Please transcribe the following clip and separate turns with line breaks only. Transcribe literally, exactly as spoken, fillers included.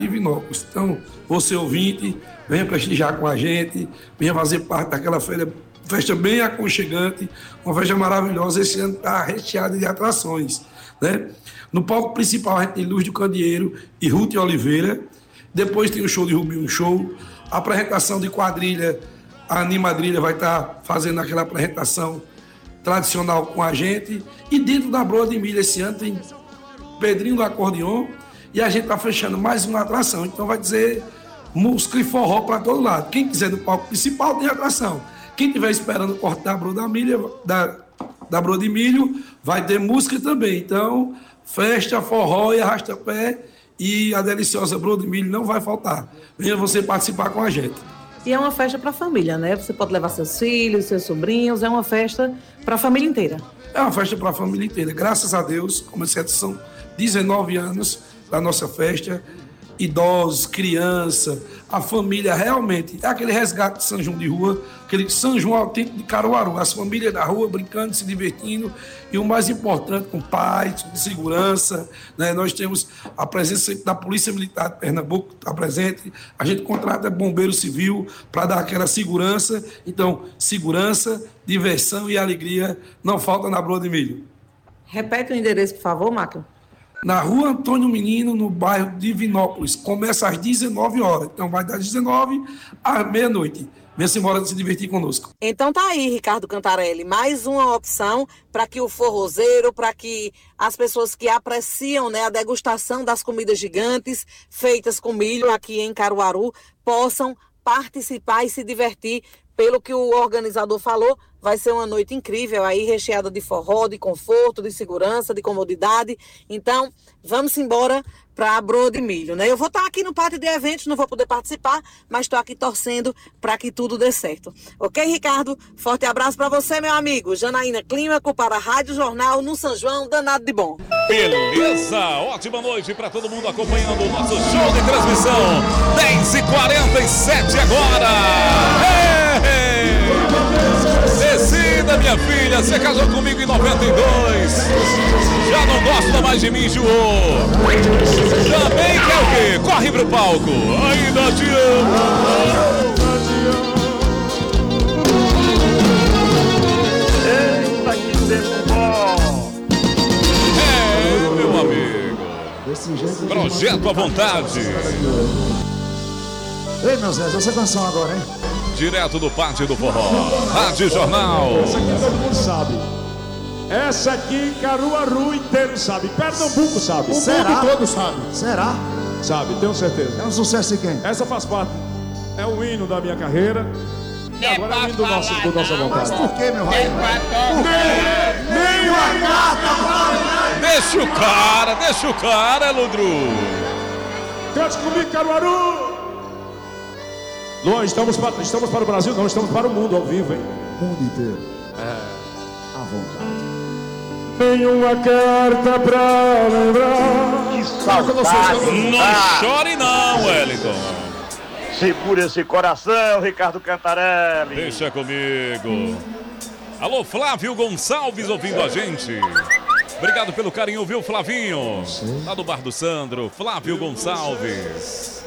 Divinópolis. Então, você ouvinte, venha prestigiar com a gente, venha fazer parte daquela feira, festa bem aconchegante, uma festa maravilhosa. Esse ano está recheada de atrações, né? No palco principal a gente tem Luz do Candeeiro e Ruth Oliveira. Depois tem o show de Rubinho Show, a apresentação de quadrilha, a Animadrilha vai estar fazendo aquela apresentação tradicional com a gente. E dentro da Broa de Milho esse ano tem Pedrinho do Acordeon. E a gente está fechando mais uma atração. Então vai dizer música e forró para todo lado. Quem quiser no palco principal tem atração. Quem estiver esperando o corte da Broa da Milho, da, da Broa de Milho, vai ter música também. Então, festa, forró e arrasta-pé e a deliciosa Broa de Milho não vai faltar. Venha você participar com a gente.
E é uma festa para a família, né? Você pode levar seus filhos, seus sobrinhos. É uma festa para a família inteira.
É uma festa para a família inteira. Graças a Deus, como essa são dezenove anos da nossa festa, idosos, criança, a família realmente, é aquele resgate de São João de rua, aquele São João autêntico de Caruaru, as famílias da rua brincando, se divertindo, e o mais importante, com paz, com segurança, né? Nós temos a presença da Polícia Militar de Pernambuco, está presente, a gente contrata bombeiro civil para dar aquela segurança. Então, segurança, diversão e alegria não falta na Broa de Milho.
Repete o endereço, por favor, Máquio.
Na Rua Antônio Menino, no bairro Divinópolis. Começa às dezenove horas. Então vai das dezenove às meia-noite. Venha-se embora se divertir conosco.
Então tá aí, Ricardo Cantarelli, mais uma opção para que o forrozeiro, para que as pessoas que apreciam, né, a degustação das comidas gigantes feitas com milho aqui em Caruaru possam participar e se divertir. Pelo que o organizador falou, vai ser uma noite incrível aí, recheada de forró, de conforto, de segurança, de comodidade. Então, vamos embora para a Broa de Milho, né? Eu vou estar aqui no pátio de eventos, não vou poder participar, mas estou aqui torcendo para que tudo dê certo. Ok, Ricardo? Forte abraço para você, meu amigo. Janaína Clímaco para a Rádio Jornal no São João, danado de bom.
Beleza, ótima noite para todo mundo acompanhando o nosso show de transmissão. dez e quarenta e sete agora. Hey! Decida, minha filha, você casou comigo em noventa e dois. Já não gosta mais de mim, enjoou. Também quer o quê? Corre pro palco. Ainda te amo.
Eita, que tempo bom.
É, meu amigo. Projeto à vontade.
Ei, meu Zé, essa canção agora, hein?
Direto do Pátio do Forró. Rádio Jornal.
Essa aqui todo mundo sabe. Essa aqui, Caruaru inteiro sabe. Pernambuco sabe. O
Será?
mundo todo sabe.
Será?
Sabe, tenho certeza.
É um sucesso de quem?
Essa faz parte. É o hino da minha carreira. E agora é o hino do nosso, do nossa vontade.
Mas por que, meu raio?
Nem, nem uma carta.
Deixa o cara, deixa o cara, Ludru.
Cante comigo, Caruaru. Luan, estamos para, estamos para o Brasil, não, estamos para o mundo ao vivo, hein?
O mundo inteiro. É. À vontade.
Nenhuma carta pra lembrar.
Que saudade.
Não chore não, Wellington.
Segura esse coração, Ricardo Cantarelli.
Deixa comigo. Alô, Flávio Gonçalves ouvindo a gente. Obrigado pelo carinho, viu, Flavinho? Lá do Bar do Sandro, Flávio Gonçalves.